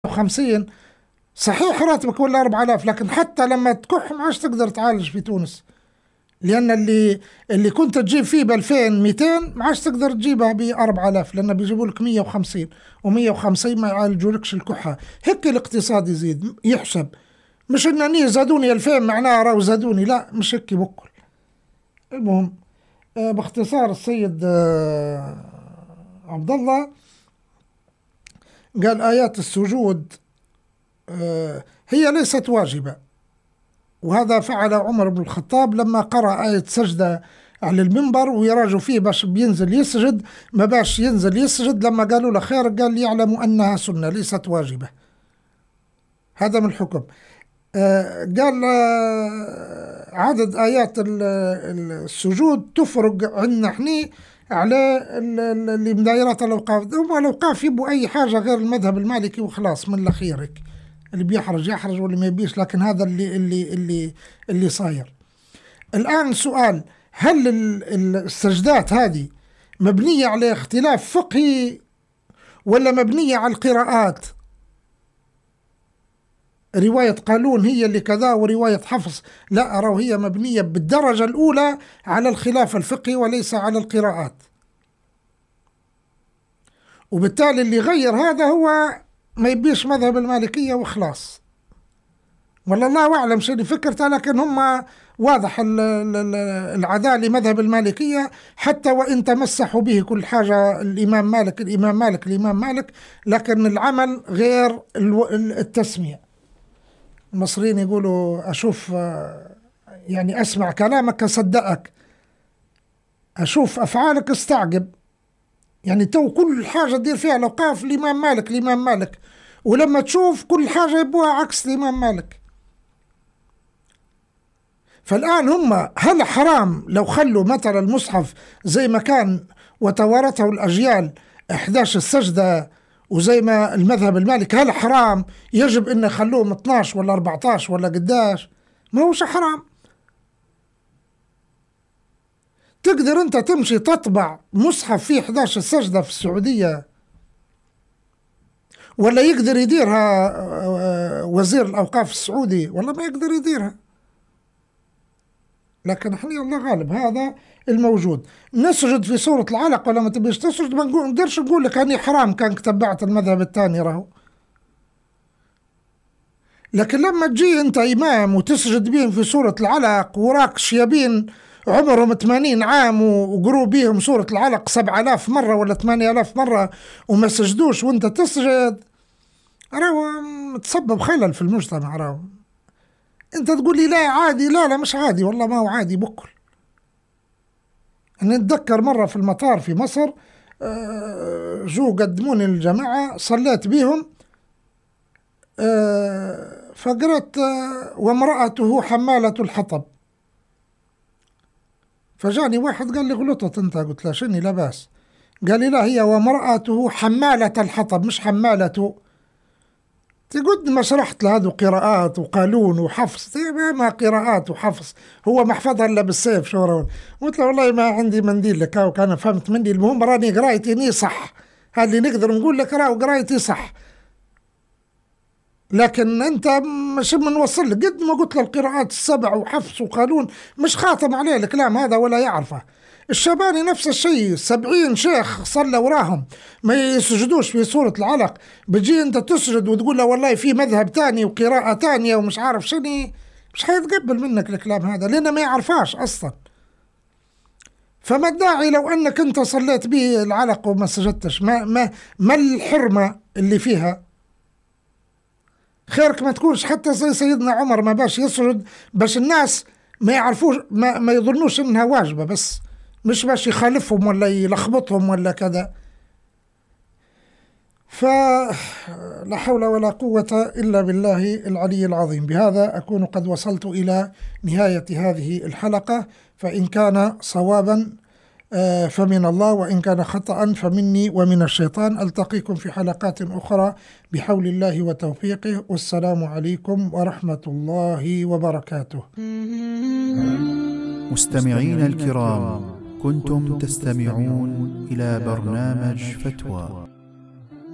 50 صحيح راتبك ولا 4000، لكن حتى لما تكح ما عادش تقدر تعالج في تونس، لأن اللي كنت تجيب فيه ب 2200 ما عادش تقدر تجيبها ب 4000، لأن بيجيبوا لك 150 و150 ما يعالجولكش الكحة. هيك الاقتصاد يزيد يحسب، مش انني زادوني 2000 معناها راهو زادوني، لا مش هيك بكل. المهم باختصار السيد عبد الله قال آيات السجود هي ليست واجبة، وهذا فعل عمر بن الخطاب لما قرأ آية سجدة على المنبر ويراجوا فيه باش بينزل يسجد، ما باش ينزل يسجد لما قالوا له خير قال يعلم أنها سنة ليست واجبة. هذا من الحكم. قال عدد آيات السجود تفرق عندنا احنا على اللي مدايرات الأوقاف. هم الأوقاف يبوا أي حاجة غير المذهب المالكي وخلاص من الأخير هيك، اللي بيحرج يحرج واللي ما يبيش، لكن هذا اللي صاير الآن. سؤال: هل السجدات هذه مبنية على اختلاف فقهي ولا مبنية على القراءات؟ رواية قالون هي اللي كذا ورواية حفص لا، أرى هي مبنية بالدرجة الأولى على الخلاف الفقهي وليس على القراءات، وبالتالي اللي غير هذا هو ما يبيش مذهب المالكية وخلاص. والله الله أعلم شو اللي فكرته، لكن هم واضح العداء لمذهب المالكية، حتى وإن تمسحوا به كل حاجة الإمام مالك الإمام مالك الإمام مالك، لكن العمل غير التسمية. المصريين يقولوا أشوف يعني أسمع كلامك أصدقك، أشوف أفعالك استعجب. يعني تو كل حاجة تدير فيها الأوقاف الإمام مالك الإمام مالك، ولما تشوف كل حاجة يبوها عكس الإمام مالك. فالآن هم هل حرام لو خلوا مثلا المصحف زي ما كان وتوارثه الأجيال 11 السجدة وزي ما المذهب المالك، هل حرام يجب أن يخلوهم 12 ولا 14 ولا قداش؟ ما هوش حرام. تقدر أنت تمشي تطبع مصحف فيه 11 سجدة في السعودية، ولا يقدر يديرها وزير الأوقاف السعودي؟ والله ما يقدر يديرها. لكن احنا الله غالب هذا الموجود. نسجد في سورة العلق ولا ما تبيش تسجد، ما نقدرش نقول لك أني حرام كان تبعت المذهب الثاني راهو. لكن لما تجي أنت إمام وتسجد بهم في سورة العلق وراك شيابين عمرهم 80 عام وقروا بيهم سورة العلق 7000 مرة ولا 8000 مرة وما سجدوش وانت تسجد، راهو تسبب خلل في المجتمع. راهو انت تقول لي لا عادي، لا مش عادي، والله ما هو عادي بكل. أنا أتذكر مرة في المطار في مصر جو قدموني الجماعة صليت بيهم، فقرأت وامرأته حمالة الحطب، فجاني واحد قال لي غلطت انت، قلت له شني لا باس، قال لي لا هي وامرأته حمالة الحطب مش حمالته. تقول ما شرحت له هذا قراءات وقالون وحفص، ما قراءات وحفص، هو محفظها الا بالسيف شو. قلت له والله ما عندي منديل لك، وكان فهمت مني، المهم راني قرايتي ني صح، هذا اللي نقدر نقول لك راه قرايتي صح. لكن انت مش بنوصل لك قد ما قلت له القراءات السبع وحفص وقانون مش خاطم عليه الكلام هذا ولا يعرفه. الشباني نفس الشيء، 70 شيخ صلى وراهم ما يسجدوش في سورة العلق، بتجي انت تسجد وتقول له والله في مذهب تاني وقراءة تانية ومش عارف شني، مش حيتقبل منك الكلام هذا لأنه ما يعرفاش أصلا. فما الداعي لو أنك أنت صليت به العلق وما سجدتش؟ ما الحرمة اللي فيها؟ خيرك ما تكونش حتى زي سيدنا عمر ما باش يسجد، باش الناس ما يعرفوش ما يظنوش انها واجبة، بس مش باش يخالفهم ولا يلخبطهم ولا كذا. فلا حول ولا قوة إلا بالله العلي العظيم. بهذا أكون قد وصلت إلى نهاية هذه الحلقة، فإن كان صوابا فمن الله، وإن كان خطأ فمني ومن الشيطان. ألتقيكم في حلقات أخرى بحول الله وتوفيقه، والسلام عليكم ورحمة الله وبركاته. مستمعين الكرام، كنتم تستمعون إلى برنامج فتوى